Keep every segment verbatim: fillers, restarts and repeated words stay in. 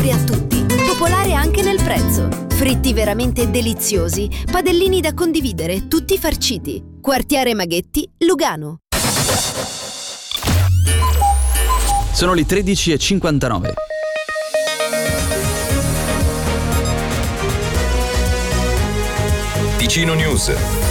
accessibile a tutti, popolare anche nel prezzo. Fritti veramente deliziosi, padellini da condividere, tutti farciti. Quartiere Maghetti, Lugano. Sono le tredici e cinquantanove. Ticino News.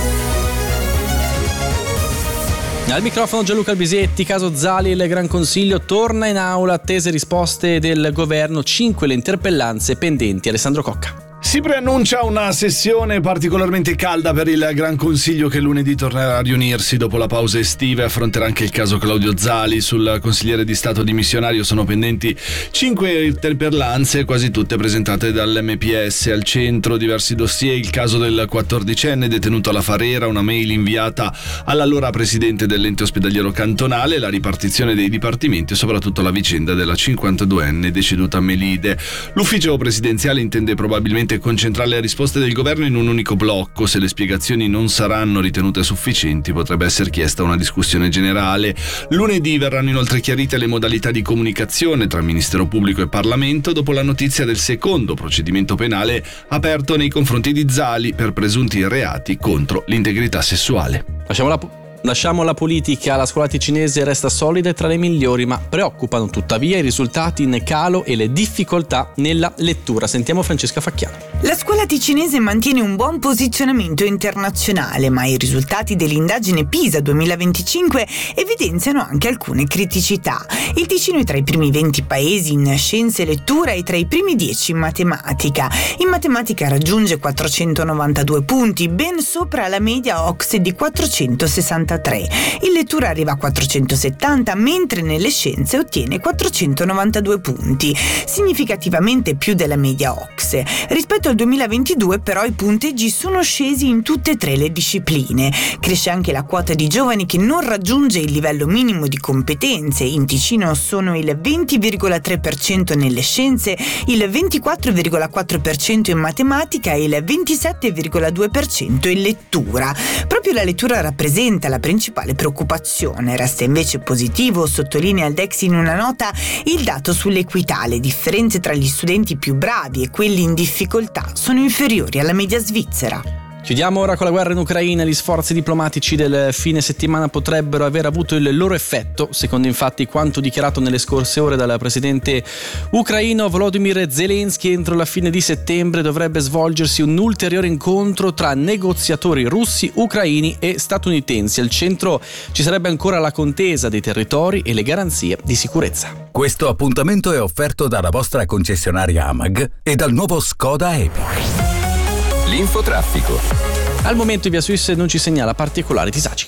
Al microfono Gianluca Albisetti. Caso Zali, il Gran Consiglio torna in aula, attese risposte del governo, cinque le interpellanze pendenti. Alessandro Cocca. Si preannuncia una sessione particolarmente calda per il Gran Consiglio, che lunedì tornerà a riunirsi dopo la pausa estiva e affronterà anche il caso Claudio Zali. Sul consigliere di Stato dimissionario sono pendenti cinque interpellanze, quasi tutte presentate dall'M P S. Al centro diversi dossier: il caso del quattordicenne detenuto alla Farera, una mail inviata all'allora presidente dell'ente ospedaliero cantonale, la ripartizione dei dipartimenti e soprattutto la vicenda della cinquantaduenne deceduta a Melide. L'ufficio presidenziale intende probabilmente concentrare le risposte del governo in un unico blocco. Se le spiegazioni non saranno ritenute sufficienti, potrebbe essere chiesta una discussione generale. Lunedì verranno inoltre chiarite le modalità di comunicazione tra Ministero Pubblico e Parlamento dopo la notizia del secondo procedimento penale aperto nei confronti di Zali per presunti reati contro l'integrità sessuale. Lasciamo la Lasciamo la politica. La scuola ticinese resta solida e tra le migliori, ma preoccupano tuttavia i risultati in calo e le difficoltà nella lettura. Sentiamo Francesca Facchiano. La scuola ticinese mantiene un buon posizionamento internazionale, ma i risultati dell'indagine PISA duemilaventicinque evidenziano anche alcune criticità. Il Ticino è tra i primi venti paesi in scienze e lettura e tra i primi dieci in matematica. In matematica raggiunge quattrocentonovantadue punti, ben sopra la media O C S E di quattrocentosessantatré. In lettura arriva a quattrocentosettanta, mentre nelle scienze ottiene quattrocentonovantadue punti, significativamente più della media O C S E. Rispetto al duemilaventidue però i punteggi sono scesi in tutte e tre le discipline. Cresce anche la quota di giovani che non raggiunge il livello minimo di competenze. In Ticino sono il venti virgola tre per cento nelle scienze, il ventiquattro virgola quattro per cento in matematica e il ventisette virgola due per cento in lettura. Proprio la lettura rappresenta la principale preoccupazione. Resta invece positivo, sottolinea il Dex in una nota, il dato sull'equità. Le differenze tra gli studenti più bravi e quelli in difficoltà sono inferiori alla media svizzera. Chiudiamo ora con la guerra in Ucraina. Gli sforzi diplomatici del fine settimana potrebbero aver avuto il loro effetto, secondo infatti quanto dichiarato nelle scorse ore dal presidente ucraino Volodymyr Zelensky. Entro la fine di settembre dovrebbe svolgersi un ulteriore incontro tra negoziatori russi, ucraini e statunitensi. Al centro ci sarebbe ancora la contesa dei territori e le garanzie di sicurezza. Questo appuntamento è offerto dalla vostra concessionaria Amag e dal nuovo Skoda Epic. L'infotraffico. Al momento Via Suisse non ci segnala particolari disagi.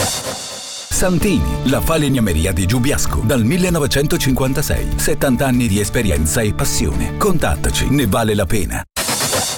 Santini, la falegnameria di Giubiasco, dal millenovecentocinquantasei. settanta anni di esperienza e passione. Contattaci, ne vale la pena.